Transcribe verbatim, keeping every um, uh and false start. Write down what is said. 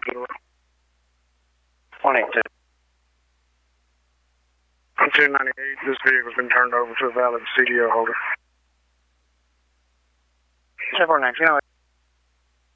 one eight two. On ten ninety-eight, this vehicle's been turned over to a valid C D O holder. seven four nineteen oh eight.